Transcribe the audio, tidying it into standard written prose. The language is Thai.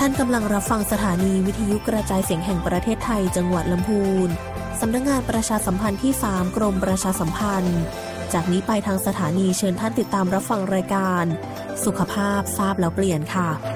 านกำลังรับฟังสถานีวิทยุกระจายเสียงแห่งประเทศไทยจังหวัดลำพูนสำนักงานประชาสัมพันธ์ที่ 3 กรมประชาสัมพันธ์จากนี้ไปทางสถานีเชิญท่านติดตามรับฟังรายการสุขภาพทราบแล้วเปลี่ยนค่ะ